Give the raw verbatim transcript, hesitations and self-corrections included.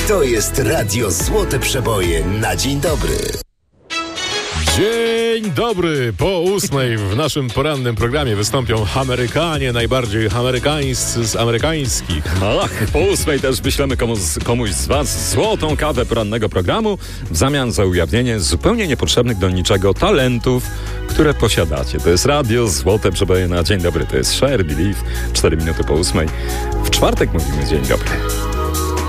To jest Radio Złote Przeboje na dzień dobry. Dzień dobry! Po ósmej w naszym porannym programie wystąpią Amerykanie, najbardziej amerykańscy z amerykańskich. Ach, po ósmej też wyślemy komuś, komuś z was złotą kawę porannego programu w zamian za ujawnienie zupełnie niepotrzebnych do niczego talentów, które posiadacie. To jest Radio Złote Przeboje na dzień dobry. To jest Share Believe, cztery minuty po ósmej. W czwartek mówimy dzień dobry.